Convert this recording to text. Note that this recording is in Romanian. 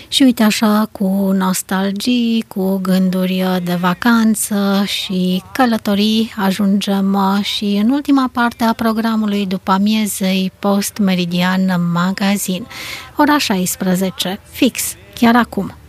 Și uite așa, cu nostalgii, cu gânduri de vacanță și călătorii, ajungem și în ultima parte a programului după amiezei Post Meridian Magazin. Ora 16, fix, chiar acum.